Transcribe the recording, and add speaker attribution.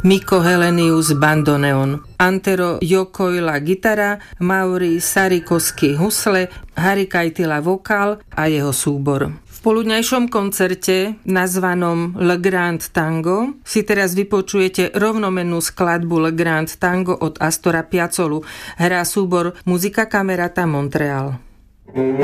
Speaker 1: Mikko Helenius bandoneon, Antero Jokoila gitara, Mauri Sarikoski husle, Harri Kaitila vokál a jeho súbor. V poludňajšom koncerte nazvanom Le Grand Tango si teraz vypočujete rovnomennú skladbu Le Grand Tango od Astora Piazzolu. Hrá súbor Musica Camerata Montreal.